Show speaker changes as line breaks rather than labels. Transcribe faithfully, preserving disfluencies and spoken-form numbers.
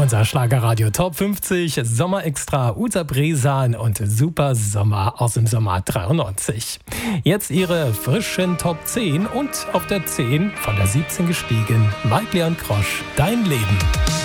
Unser Schlagerradio Top fünfzig, Sommer Extra, Uta Bresan und Super Sommer aus dem Sommer dreiundneunzig. Jetzt ihre frischen Top zehn und auf der zehn von der siebzehn gestiegen, Mike Leon Krosch, Dein Leben.